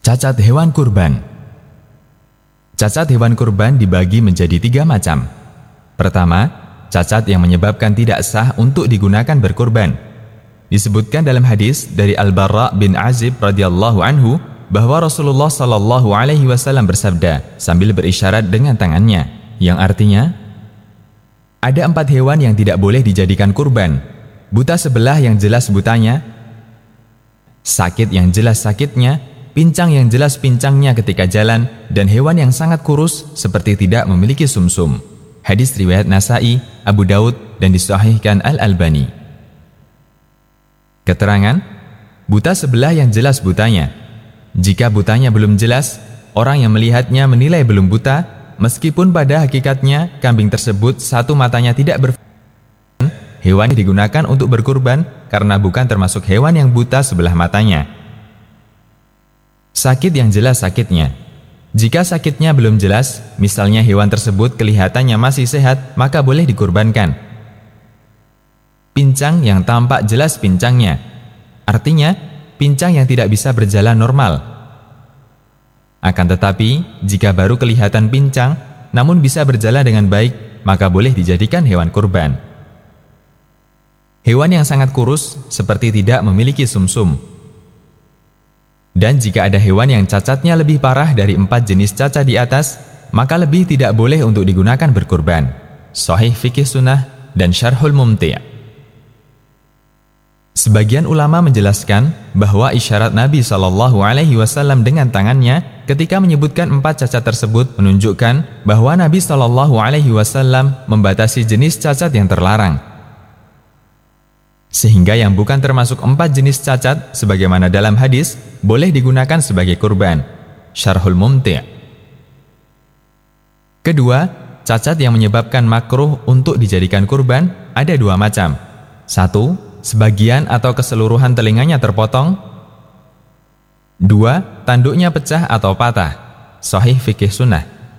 Cacat hewan kurban. Cacat hewan kurban dibagi menjadi 3 macam. Pertama, cacat yang menyebabkan tidak sah untuk digunakan berkurban. Disebutkan dalam hadis dari Al-Bara bin Azib radhiyallahu anhu bahwa Rasulullah sallallahu alaihi wasallam bersabda sambil berisyarat dengan tangannya, yang artinya, ada 4 hewan yang tidak boleh dijadikan kurban: buta sebelah yang jelas butanya, sakit yang jelas sakitnya, pincang yang jelas pincangnya ketika jalan, dan hewan yang sangat kurus seperti tidak memiliki sumsum. Hadis riwayat Nasai, Abu Daud, dan disahihkan Al-Albani. Keterangan, buta sebelah yang jelas butanya. Jika butanya belum jelas, orang yang melihatnya menilai belum buta, meskipun pada hakikatnya kambing tersebut satu matanya tidak berfungsi. Hewan digunakan untuk berkurban karena bukan termasuk hewan yang buta sebelah matanya. Sakit yang jelas sakitnya. Jika sakitnya belum jelas, misalnya hewan tersebut kelihatannya masih sehat, maka boleh dikurbankan. Pincang yang tampak jelas pincangnya. Artinya, pincang yang tidak bisa berjalan normal. Akan tetapi, jika baru kelihatan pincang, namun bisa berjalan dengan baik, maka boleh dijadikan hewan kurban. Hewan yang sangat kurus, seperti tidak memiliki sumsum. Dan jika ada hewan yang cacatnya lebih parah dari 4 jenis cacat di atas, maka lebih tidak boleh untuk digunakan berkurban. Sahih Fiqh Sunnah dan Syarhul Mumti'. Sebagian ulama menjelaskan bahwa isyarat Nabi SAW dengan tangannya ketika menyebutkan 4 cacat tersebut menunjukkan bahwa Nabi SAW membatasi jenis cacat yang terlarang. Sehingga yang bukan termasuk 4 jenis cacat, sebagaimana dalam hadis, boleh digunakan sebagai kurban. Syarhul Mumti'. Kedua, cacat yang menyebabkan makruh untuk dijadikan kurban ada 2 macam. 1, sebagian atau keseluruhan telinganya terpotong. 2, tanduknya pecah atau patah. Sahih Fiqh Sunnah.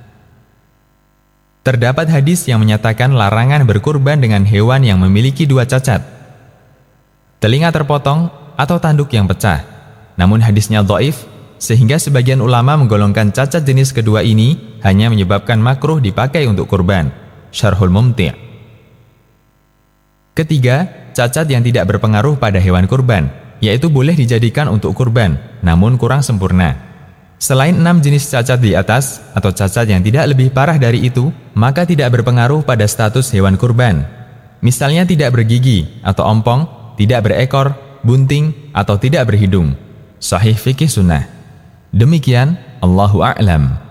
Terdapat hadis yang menyatakan larangan berkurban dengan hewan yang memiliki 2 cacat: telinga terpotong atau tanduk yang pecah. Namun hadisnya dhaif, sehingga sebagian ulama menggolongkan cacat jenis kedua ini hanya menyebabkan makruh dipakai untuk kurban. Syarhul Mumti'. Ketiga, cacat yang tidak berpengaruh pada hewan kurban, yaitu boleh dijadikan untuk kurban, namun kurang sempurna. Selain 6 jenis cacat di atas, atau cacat yang tidak lebih parah dari itu, maka tidak berpengaruh pada status hewan kurban. Misalnya tidak bergigi atau ompong, tidak berekor, bunting, atau tidak berhidung. Sahih Fiqh Sunnah. Demikian, Allahu a'lam.